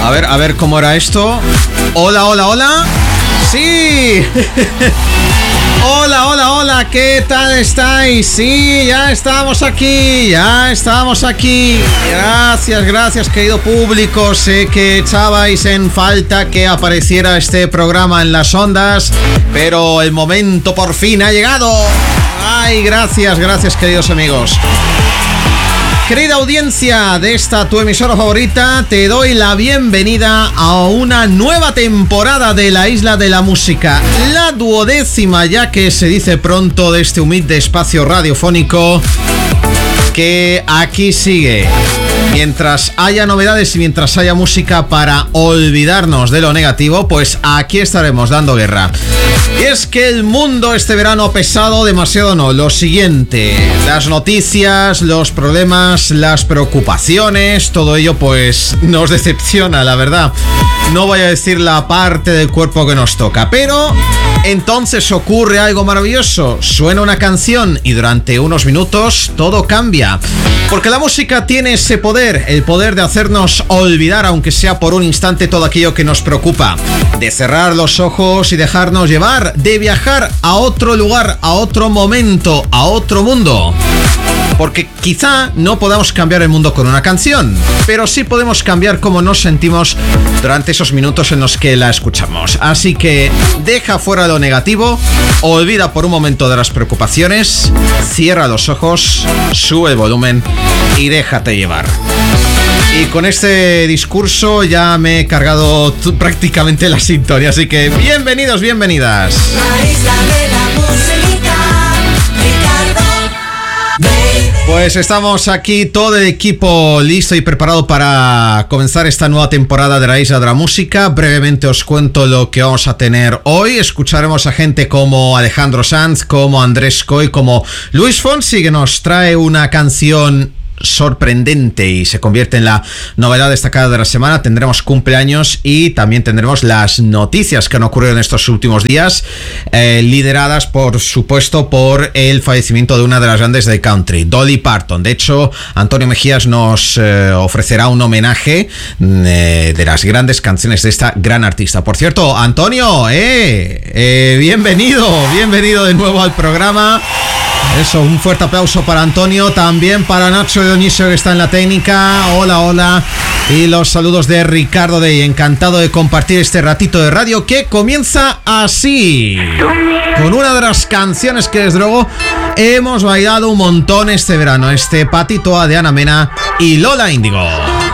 A ver cómo era esto. Hola, hola, hola. ¡Sí! Hola, ¿qué tal estáis? Sí, ya estamos aquí. Gracias, querido público. Sé que echabais en falta que apareciera este programa en las ondas, pero el momento por fin ha llegado. Ay, gracias, queridos amigos. Querida audiencia de esta tu emisora favorita, te doy la bienvenida a una nueva temporada de La Isla de la Música, la 12ª ya que se dice pronto de este humilde espacio radiofónico que aquí sigue. Mientras haya novedades y mientras haya música para olvidarnos de lo negativo, pues aquí estaremos dando guerra. Y es que el mundo este verano ha pesado demasiado, no, lo siguiente, las noticias, los problemas, las preocupaciones, todo ello pues nos decepciona, la verdad. No voy a decir la parte del cuerpo que nos toca, pero entonces ocurre algo maravilloso. Suena una canción y durante unos minutos todo cambia. Porque la música tiene ese poder, el poder de hacernos olvidar, aunque sea por un instante, todo aquello que nos preocupa. De cerrar los ojos y dejarnos llevar, de viajar a otro lugar, a otro momento, a otro mundo. Porque quizá no podamos cambiar el mundo con una canción, pero sí podemos cambiar cómo nos sentimos durante esos minutos en los que la escuchamos. Así que deja fuera lo negativo, olvida por un momento de las preocupaciones, cierra los ojos, sube el volumen y déjate llevar. Y con este discurso ya me he cargado prácticamente la sintonía, así que bienvenidos, bienvenidas. La isla de la música, Ricardo. Pues estamos aquí todo el equipo listo y preparado para comenzar esta nueva temporada de La Isla de la Música. Brevemente os cuento lo que vamos a tener hoy. Escucharemos a gente como Alejandro Sanz, como Andrés Coy, como Luis Fonsi, que nos trae una canción sorprendente y se convierte en la novedad destacada de la semana. Tendremos cumpleaños y también tendremos las noticias que han ocurrido en estos últimos días, lideradas por supuesto por el fallecimiento de una de las grandes del country, Dolly Parton. De hecho, Antonio Mejías nos ofrecerá un homenaje de las grandes canciones de esta gran artista. Por cierto, Antonio, bienvenido de nuevo al programa. Eso, un fuerte aplauso para Antonio, también para Nacho Dionisio, que está en la técnica. Hola. Y los saludos de Ricardo Dey. Encantado de compartir este ratito de radio que comienza así, con una de las canciones que desde luego hemos bailado un montón este verano, este Patito A de Ana Mena y Lola Índigo.